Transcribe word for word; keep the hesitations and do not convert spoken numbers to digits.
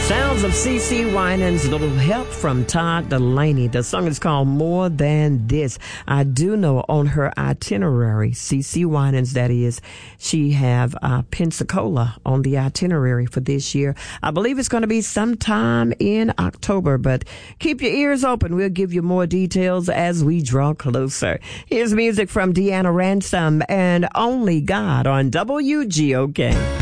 Sounds of C C Winans, Little Help from Todd Delaney. The song is called More Than This. I do know on her itinerary, C C Winans, that is, she have uh, Pensacola on the itinerary for this year. I believe it's going to be sometime in October, but keep your ears open. We'll give you more details as we draw closer. Here's music from Deanna Ransom and Only God on W G O K.